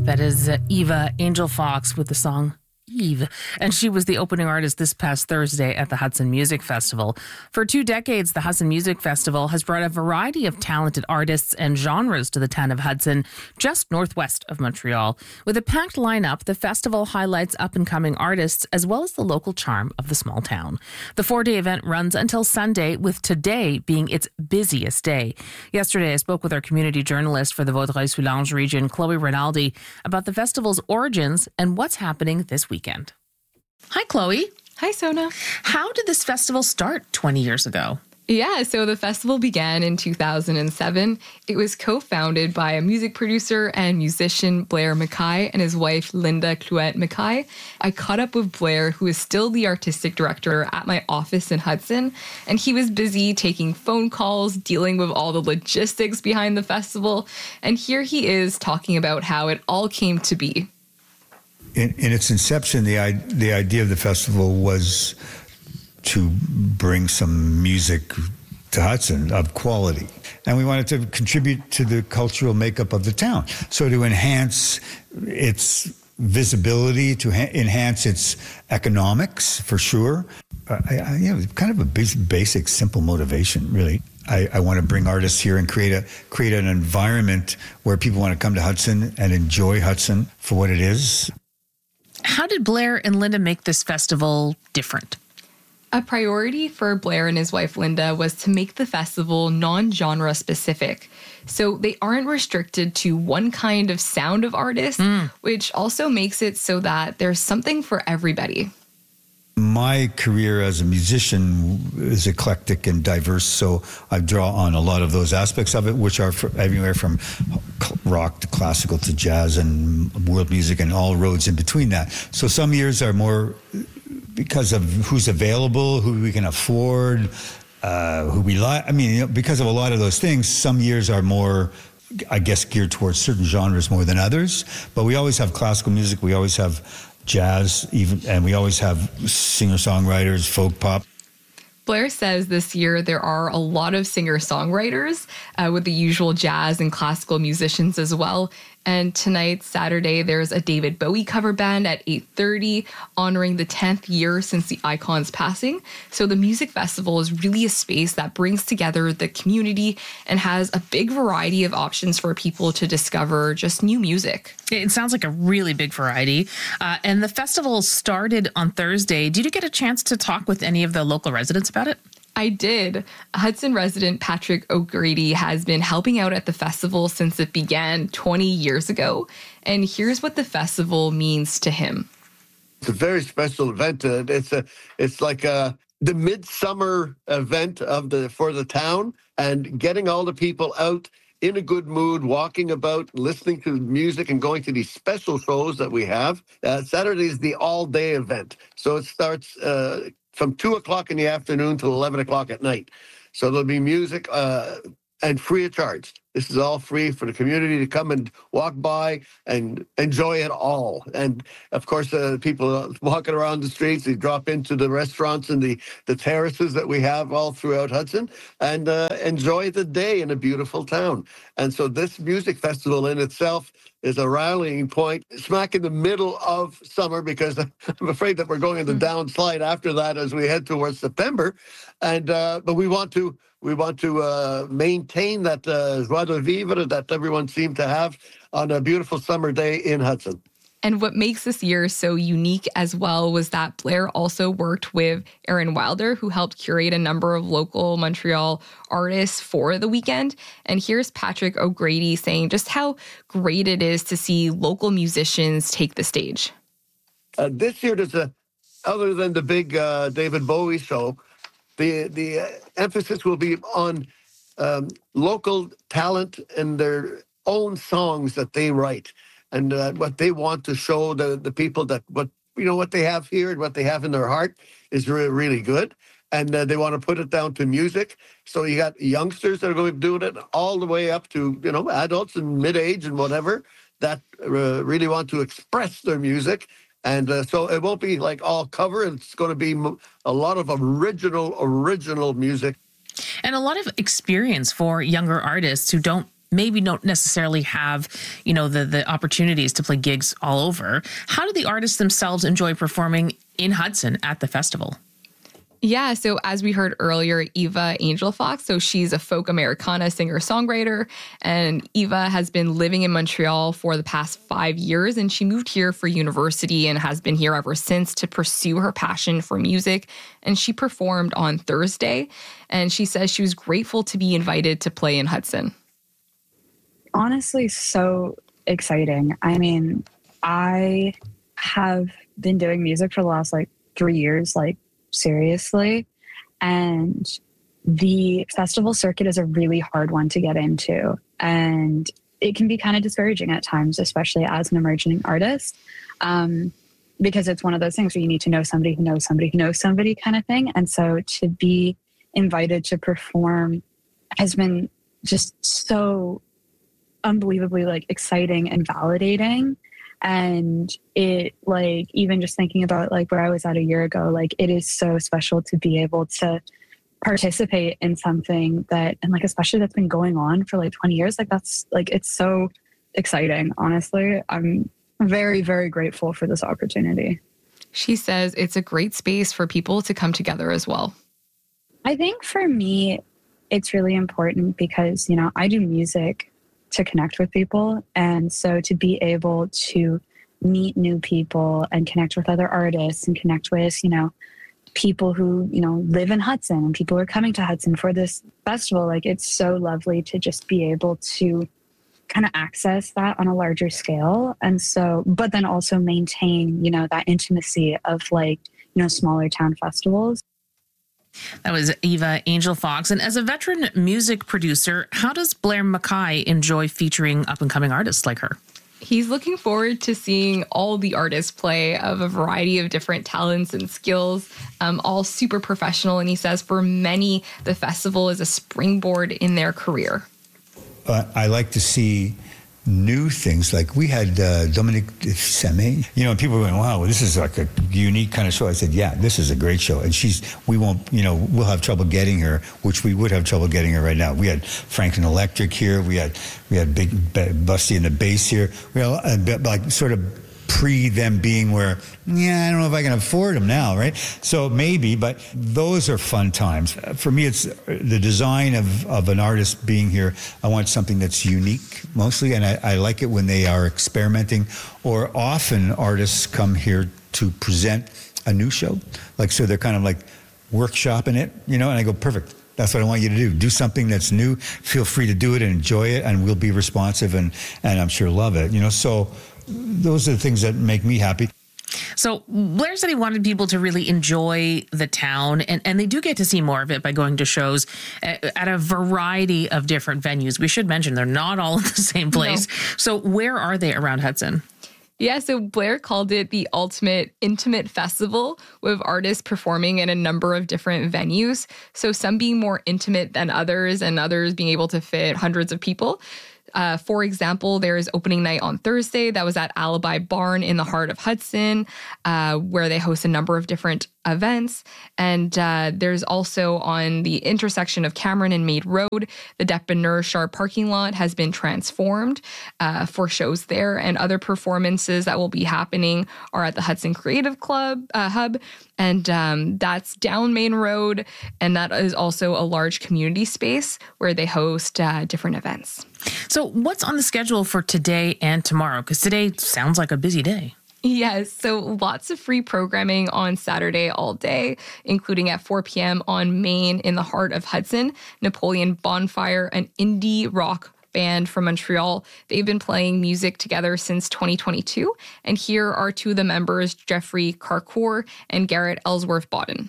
That is Eva Angel Fox with the song Eve, and she was the opening artist this past Thursday at the Hudson Music Festival. For 2 decades, the Hudson Music Festival has brought a variety of talented artists and genres to the town of Hudson, just northwest of Montreal. With a packed lineup, the festival highlights up-and-coming artists as well as the local charm of the small town. The 4-day event runs until Sunday, with today being its busiest day. Yesterday, I spoke with our community journalist for the Vaudreuil-Soulanges region, Chloe Rinaldi, about the festival's origins and what's happening this weekend. Hi, Chloe. Hi, Sona. How did this festival start 20 years ago? Yeah, so the festival began in 2007. It was co-founded by a music producer and musician, Blair Mackay, and his wife, Linda Clouet Mackay. I caught up with Blair, who is still the artistic director at my office in Hudson, and he was busy taking phone calls, dealing with all the logistics behind the festival, and here he is talking about how it all came to be. In its inception, the idea of the festival was to bring some music to Hudson of quality. And we wanted to contribute to the cultural makeup of the town. So to enhance its visibility, to enhance its economics, for sure. Kind of a basic, simple motivation, really. I want to bring artists here and create an environment where people want to come to Hudson and enjoy Hudson for what it is. How did Blair and Linda make this festival different? A priority for Blair and his wife Linda was to make the festival non-genre specific. So they aren't restricted to one kind of sound of artist, which also makes it so that there's something for everybody. My career as a musician is eclectic and diverse, so I draw on a lot of those aspects of it, which are everywhere from rock to classical to jazz and world music and all roads in between that. So some years are more because of who's available, who we can afford, who we like. I mean, because of a lot of those things, some years are more, I guess, geared towards certain genres more than others. But we always have classical music. We always have jazz, and we always have singer-songwriters, folk pop. Blair says this year there are a lot of singer-songwriters with the usual jazz and classical musicians as well. And tonight, Saturday, there's a David Bowie cover band at 8:30 honoring the 10th year since the icon's passing. So the music festival is really a space that brings together the community and has a big variety of options for people to discover just new music. It sounds like a really big variety. And the festival started on Thursday. Did you get a chance to talk with any of the local residents about it? I did. Hudson resident Patrick O'Grady has been helping out at the festival since it began 20 years ago. And here's what the festival means to him. It's a very special event. It's like the midsummer event for the town, and getting all the people out in a good mood, walking about, listening to music and going to these special shows that we have. Saturday is the all-day event. So it starts from 2 o'clock in the afternoon till 11 o'clock at night. So there'll be music and free of charge. This is all free for the community to come and walk by and enjoy it all. And of course, people walking around the streets, they drop into the restaurants and the terraces that we have all throughout Hudson and enjoy the day in a beautiful town. And so this music festival in itself is a rallying point smack in the middle of summer, because I'm afraid that we're going in the downslide after that as we head towards September. And but we want to maintain that joie de vivre that everyone seemed to have on a beautiful summer day in Hudson. And what makes this year so unique as well was that Blair also worked with Aaron Wilder, who helped curate a number of local Montreal artists for the weekend. And here's Patrick O'Grady saying just how great it is to see local musicians take the stage. This year, other than the big David Bowie show, the emphasis will be on local talent and their own songs that they write. And what they want to show the people that what they have here and what they have in their heart is really, really good. And they want to put it down to music. So you got youngsters that are going to be doing it all the way up to, adults in mid-age and whatever that really want to express their music. And so it won't be like all cover. It's going to be a lot of original music. And a lot of experience for younger artists who don't maybe don't necessarily have, the opportunities to play gigs all over. How do the artists themselves enjoy performing in Hudson at the festival? Yeah, so as we heard earlier, Eva Angel Fox, so she's a folk Americana singer-songwriter, and Eva has been living in Montreal for the past 5 years, and she moved here for university and has been here ever since to pursue her passion for music, and she performed on Thursday, and she says she was grateful to be invited to play in Hudson. Honestly, so exciting. I mean, I have been doing music for the last 3 years, seriously. And the festival circuit is a really hard one to get into. And it can be kind of discouraging at times, especially as an emerging artist, because it's one of those things where you need to know somebody who knows somebody who knows somebody kind of thing. And so to be invited to perform has been just so unbelievably exciting and validating. And it even just thinking about where I was at a year ago, it is so special to be able to participate in something that, and especially that's been going on for 20 years. That's it's so exciting. Honestly, I'm very, very grateful for this opportunity. She says it's a great space for people to come together as well. I think for me, it's really important because, I do music to connect with people. And so to be able to meet new people and connect with other artists and connect with, people who, live in Hudson and people who are coming to Hudson for this festival, it's so lovely to just be able to kind of access that on a larger scale. And so, but then also maintain, that intimacy of smaller town festivals. That was Eva Angel Fox. And as a veteran music producer, how does Blair Mackay enjoy featuring up-and-coming artists like her? He's looking forward to seeing all the artists play of a variety of different talents and skills, all super professional. And he says for many, the festival is a springboard in their career. I like to see new things. We had Dominique Seme. People were going, wow, well, this is a unique kind of show. I said, yeah, this is a great show. And we'll have trouble getting her, which we would have trouble getting her right now. We had Franklin Electric here. We had Big Busty in the bass here. We had sort of pre them being where, I don't know if I can afford them now, right? So maybe, but those are fun times. For me, it's the design of an artist being here. I want something that's unique mostly, and I like it when they are experimenting, or often artists come here to present a new show. So they're kind of workshopping it, and I go, perfect. That's what I want you to do. Do something that's new. Feel free to do it and enjoy it, and we'll be responsive and I'm sure love it, So those are the things that make me happy. So Blair said he wanted people to really enjoy the town, and they do get to see more of it by going to shows at a variety of different venues. We should mention they're not all in the same place. No. So where are they around Hudson? Yeah, so Blair called it the ultimate intimate festival, with artists performing in a number of different venues. So some being more intimate than others, and others being able to fit hundreds of people. For example, there is opening night on Thursday that was at Alibi Barn in the heart of Hudson, where they host a number of different events. And there's also on the intersection of Cameron and Maid Road, the Depanneur Sharp parking lot has been transformed for shows there. And other performances that will be happening are at the Hudson Creative Club Hub. And that's down Main Road. And that is also a large community space where they host different events. So what's on the schedule for today and tomorrow? Because today sounds like a busy day. Yes, so lots of free programming on Saturday all day, including at 4 p.m. on Main in the heart of Hudson. Napoleon Bonfire, an indie rock band from Montreal. They've been playing music together since 2022. And here are two of the members, Jeffrey Carcour and Garrett Ellsworth-Bodden.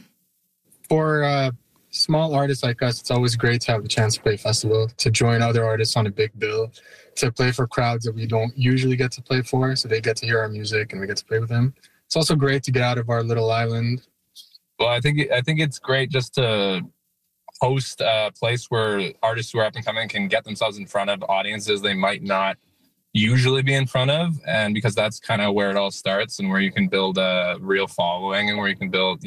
For small artists like us, it's always great to have the chance to play festival, to join other artists on a big bill, to play for crowds that we don't usually get to play for, so they get to hear our music and we get to play with them. It's also great to get out of our little island. Well, I think it's great just to host a place where artists who are up and coming can get themselves in front of audiences they might not usually be in front of, and because that's kind of where it all starts and where you can build a real following and where you can build,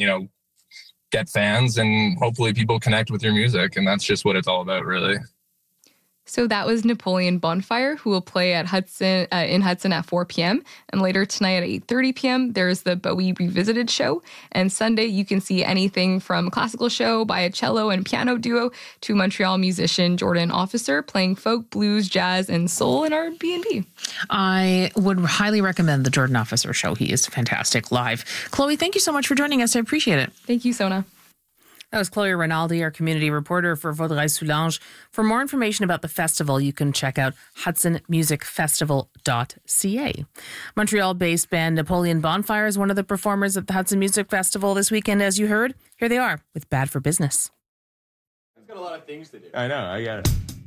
get fans and hopefully people connect with your music, and that's just what it's all about, really. So that was Napoleon Bonfire, who will play at Hudson in Hudson at 4 p.m. And later tonight at 8:30 p.m., there's the Bowie Revisited show. And Sunday, you can see anything from a classical show by a cello and piano duo to Montreal musician Jordan Officer playing folk, blues, jazz, and soul in our B&B. I would highly recommend the Jordan Officer show. He is fantastic live. Chloe, thank you so much for joining us. I appreciate it. Thank you, Sona. That was Chloe Rinaldi, our community reporter for Vaudreuil-Soulanges. For more information about the festival, you can check out hudsonmusicfestival.ca. Montreal-based band Napoleon Bonfire is one of the performers at the Hudson Music Festival this weekend, as you heard. Here they are with Bad for Business. I've got a lot of things to do. I know, I got it.